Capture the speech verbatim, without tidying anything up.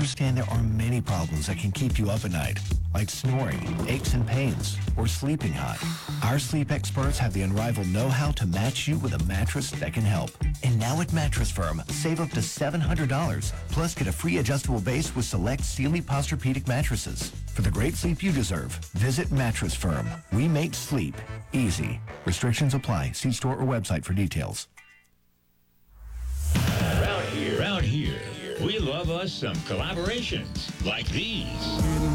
understand there are many problems that can keep you up at night, like snoring, aches and pains, or sleeping hot. Our sleep experts have the unrivaled know-how to match you with a mattress that can help. And now at Mattress Firm, save up to seven hundred dollars, plus get a free adjustable base with select Sealy Posturepedic mattresses. For the great sleep you deserve, visit Mattress Firm. We make sleep easy. Restrictions apply. See store or website for details. Around here, around here, we love us some collaborations like these.